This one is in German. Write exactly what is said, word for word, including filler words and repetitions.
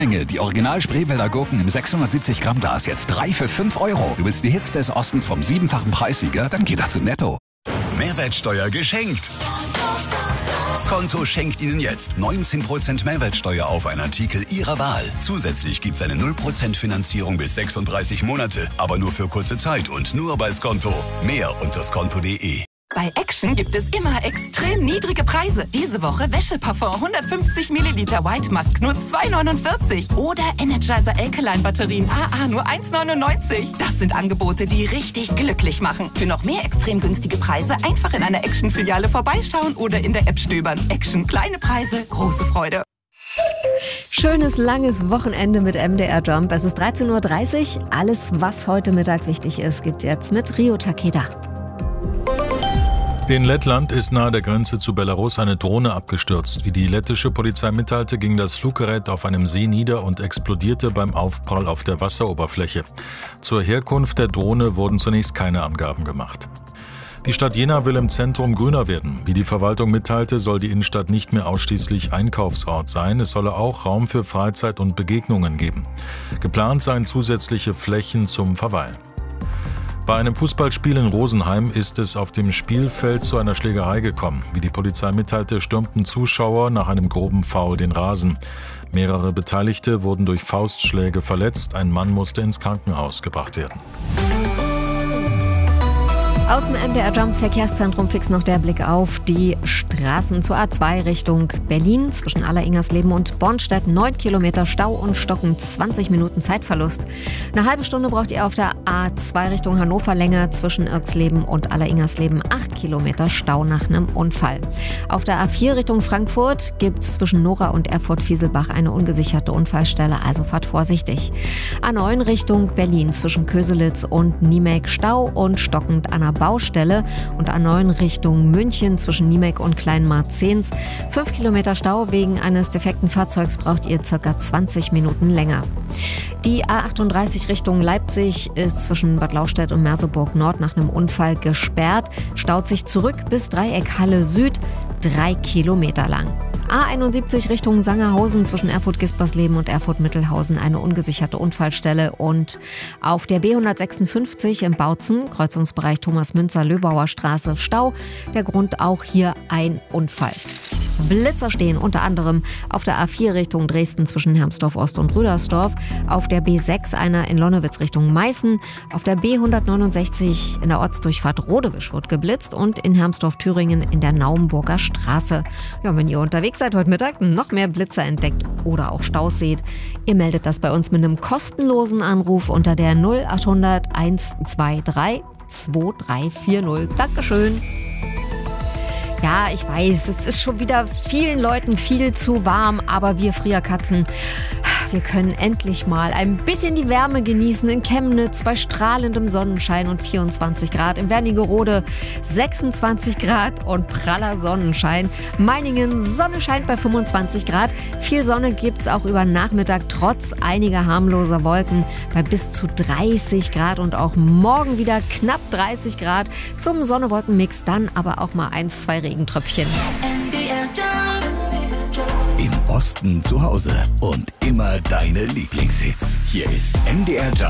Die Original Spreewälder Gurken im sechshundertsiebzig Gramm Glas jetzt drei für fünf Euro. Du willst die Hits des Ostens vom siebenfachen Preissieger? Dann geht das zu Netto. Mehrwertsteuer geschenkt. Skonto schenkt Ihnen jetzt neunzehn Prozent Mehrwertsteuer auf einen Artikel Ihrer Wahl. Zusätzlich gibt es eine null Prozent Finanzierung bis sechsunddreißig Monate, aber nur für kurze Zeit und nur bei Skonto. Mehr unter skonto punkt de. Bei Action gibt es immer extrem niedrige Preise. Diese Woche Wäscheparfum hundertfünfzig Milliliter White Musk nur zwei neunundvierzig. Oder Energizer Alkaline Batterien A A nur eins neunundneunzig. Das sind Angebote, die richtig glücklich machen. Für noch mehr extrem günstige Preise einfach in einer Action-Filiale vorbeischauen oder in der App stöbern. Action, kleine Preise, große Freude. Schönes, langes Wochenende mit M D R Jump. Es ist dreizehn Uhr dreißig. Alles, was heute Mittag wichtig ist, gibt's jetzt mit Rio Takeda. In Lettland ist nahe der Grenze zu Belarus eine Drohne abgestürzt. Wie die lettische Polizei mitteilte, ging das Fluggerät auf einem See nieder und explodierte beim Aufprall auf der Wasseroberfläche. Zur Herkunft der Drohne wurden zunächst keine Angaben gemacht. Die Stadt Jena will im Zentrum grüner werden. Wie die Verwaltung mitteilte, soll die Innenstadt nicht mehr ausschließlich Einkaufsort sein. Es solle auch Raum für Freizeit und Begegnungen geben. Geplant seien zusätzliche Flächen zum Verweilen. Bei einem Fußballspiel in Rosenheim ist es auf dem Spielfeld zu einer Schlägerei gekommen. Wie die Polizei mitteilte, stürmten Zuschauer nach einem groben Foul den Rasen. Mehrere Beteiligte wurden durch Faustschläge verletzt. Ein Mann musste ins Krankenhaus gebracht werden. Aus dem M D R Jump Verkehrszentrum fix noch der Blick auf die Straßen zur A zwei Richtung Berlin zwischen Alleringersleben und Bornstedt. neun Kilometer Stau und Stocken, zwanzig Minuten Zeitverlust. Eine halbe Stunde braucht ihr auf der A zwei Richtung Hannover länger zwischen Irksleben und Alleringersleben. acht Kilometer Stau nach einem Unfall. Auf der A vier Richtung Frankfurt gibt es zwischen Nora und Erfurt-Fieselbach eine ungesicherte Unfallstelle, also fahrt vorsichtig. A neun Richtung Berlin zwischen Köselitz und Niemek Stau und stockend an der Baustelle und A neun Richtung München zwischen Niemek und Kleinmarzens. Fünf Kilometer Stau wegen eines defekten Fahrzeugs braucht ihr ca. zwanzig Minuten länger. Die A achtunddreißig Richtung Leipzig ist zwischen Bad Lauchstädt und Merseburg Nord nach einem Unfall gesperrt, staut sich zurück bis Dreieck Halle Süd, drei Kilometer lang. A einundsiebzig Richtung Sangerhausen zwischen Erfurt-Gispersleben und Erfurt-Mittelhausen eine ungesicherte Unfallstelle und auf der B hundertsechsundfünfzig im Bautzen, Kreuzungsbereich Thomas-Münzer-Löbauer Straße, Stau. Der Grund auch hier ein Unfall. Blitzer stehen unter anderem auf der A vier Richtung Dresden zwischen Hermsdorf Ost und Rüdersdorf, auf der B sechs einer in Lonnewitz Richtung Meißen, auf der B hundertneunundsechzig in der Ortsdurchfahrt Rodewisch wird geblitzt und in Hermsdorf-Thüringen in der Naumburger Straße. Ja, wenn ihr unterwegs seid heute Mittag, noch mehr Blitzer entdeckt oder auch Staus seht, ihr meldet das bei uns mit einem kostenlosen Anruf unter der null achthundert hundertzweiundzwanzig zweiunddreißig vierzig. Dankeschön. Ja, ich weiß, es ist schon wieder vielen Leuten viel zu warm, aber wir Frierkatzen, wir können endlich mal ein bisschen die Wärme genießen in Chemnitz bei strahlendem Sonnenschein und vierundzwanzig Grad, in Wernigerode sechsundzwanzig Grad und praller Sonnenschein. Meiningen, Sonne scheint bei fünfundzwanzig Grad. Viel Sonne gibt's auch über Nachmittag, trotz einiger harmloser Wolken bei bis zu dreißig Grad und auch morgen wieder knapp dreißig Grad. Zum Sonne-Wolken-Mix dann aber auch mal eins, zwei Regentröpfchen. Im Osten zu Hause und immer deine Lieblingshits. Hier ist M D R Jump.